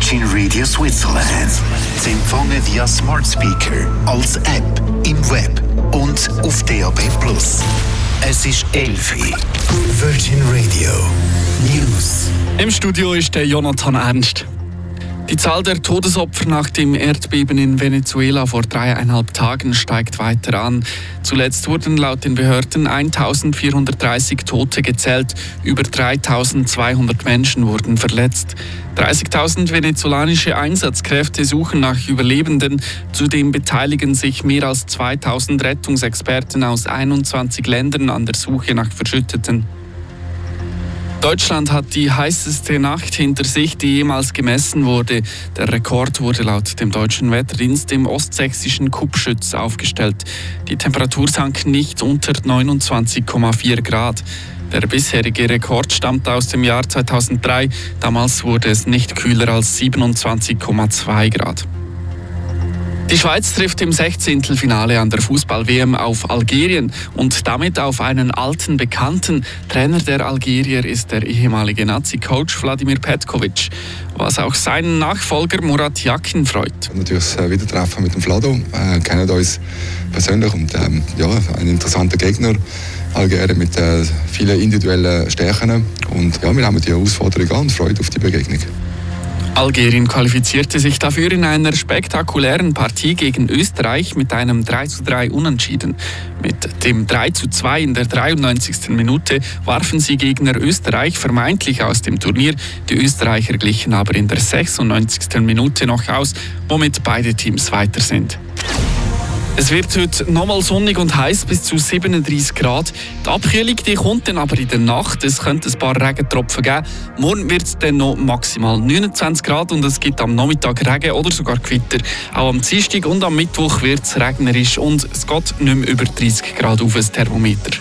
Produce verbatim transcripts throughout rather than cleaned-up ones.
Virgin Radio Switzerland. Sie empfangen via Smart Speaker, als App, im Web und auf D A B plus. Es ist elf Uhr. Virgin Radio News. Im Studio ist der Jonathan Ernst. Die Zahl der Todesopfer nach dem Erdbeben in Venezuela vor dreieinhalb Tagen steigt weiter an. Zuletzt wurden laut den Behörden eintausendvierhundertdreißig Tote gezählt, über dreitausendzweihundert Menschen wurden verletzt. dreißigtausend venezolanische Einsatzkräfte suchen nach Überlebenden. Zudem beteiligen sich mehr als zweitausend Rettungsexperten aus einundzwanzig Ländern an der Suche nach Verschütteten. Deutschland hat die heißeste Nacht hinter sich, die jemals gemessen wurde. Der Rekord wurde laut dem deutschen Wetterdienst im ostsächsischen Kupschütz aufgestellt. Die Temperatur sank nicht unter neunundzwanzig Komma vier Grad. Der bisherige Rekord stammt aus dem Jahr zweitausenddrei. Damals wurde es nicht kühler als siebenundzwanzig Komma zwei Grad. Die Schweiz trifft im Sechzehntelfinale an der Fußball-W M auf Algerien und damit auf einen alten Bekannten. Trainer der Algerier ist der ehemalige Nazi-Coach Vladimir Petkovic, was auch seinen Nachfolger Murat Yakin freut. Natürlich das Wiedertreffen mit dem Vlado, äh, kennen uns persönlich und ähm, ja, ein interessanter Gegner. Algerien mit äh, vielen individuellen Stärken und ja, wir haben die Herausforderung an und freuen auf die Begegnung. Algerien qualifizierte sich dafür in einer spektakulären Partie gegen Österreich mit einem drei zu drei Unentschieden. Mit dem drei zu zwei in der dreiundneunzigsten Minute warfen sie Gegner Österreich vermeintlich aus dem Turnier. Die Österreicher glichen aber in der sechsundneunzigsten Minute noch aus, womit beide Teams weiter sind. Es wird heute nochmal sonnig und heiß bis zu siebenunddreißig Grad. Die Abkühlung die kommt dann aber in der Nacht. Es könnte ein paar Regentropfen geben. Morgen wird es dann noch maximal neunundzwanzig Grad und es gibt am Nachmittag Regen oder sogar Gewitter. Auch am Dienstag und am Mittwoch wird es regnerisch und es geht nicht mehr über dreißig Grad auf das Thermometer.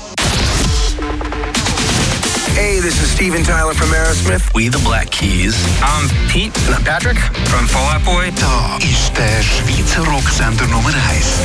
Hey, this is Steven Tyler from Aerosmith. We the Black Keys. I'm Pete. And I'm Patrick from Fall Out Boy. Da ist der Schweizer Rocksender Nummer eins.